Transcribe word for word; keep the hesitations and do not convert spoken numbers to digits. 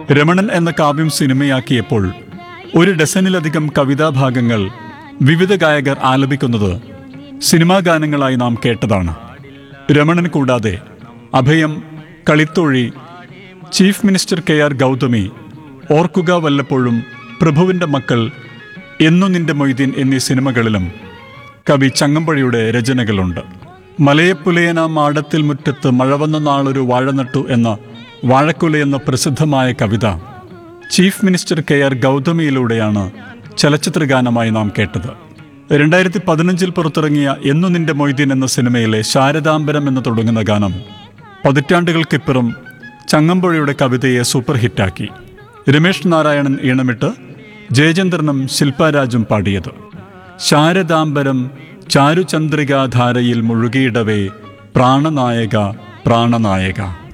രമണൻ എന്ന കാവ്യം സിനിമയാക്കിയപ്പോൾ ഒരു ഡസനിലധികം കവിതാഭാഗങ്ങൾ വിവിധ ഗായകർ ആലപിക്കുന്നത് സിനിമാ ഗാനങ്ങളായി നാം കേട്ടതാണ്. രമണൻ കൂടാതെ അഭയം, കളിത്തോഴി, chief minister K R Gautami, ഓർക്കുക വല്ലപ്പോഴും, പ്രഭുവിൻ്റെ മക്കൾ, എന്നു നിന്റെ മൊയ്തീൻ എന്നീ സിനിമകളിലും കവി ചങ്ങമ്പുഴയുടെ രചനകളുണ്ട്. മലയപ്പുലയന മാടത്തിൽ മുറ്റത്ത് മഴവന്ന നാളൊരു വാഴ നട്ടു എന്ന വാഴക്കുലയെന്ന പ്രസിദ്ധമായ കവിത ചീഫ് മിനിസ്റ്റർ കെ ആർ ഗൗതമിയിലൂടെയാണ് ചലച്ചിത്രഗാനമായി നാം കേട്ടത്. രണ്ടായിരത്തി പതിനഞ്ചിൽ പുറത്തിറങ്ങിയ എന്നു നിന്റെ മൊയ്തീൻ എന്ന സിനിമയിലെ ശാരദാംബരം എന്ന് തുടങ്ങുന്ന ഗാനം പതിറ്റാണ്ടുകൾക്കിപ്പുറം ചങ്ങമ്പുഴയുടെ കവിതയെ സൂപ്പർ ഹിറ്റാക്കി. രമേഷ് നാരായണൻ ഈണമിട്ട് ജയചന്ദ്രനും ശില്പരാജും പാടിയത്. ശാരദാംബരം ചാരുചന്ദ്രികാധാരയിൽ മുഴുകിയിടവേ പ്രാണനായക പ്രാണനായക.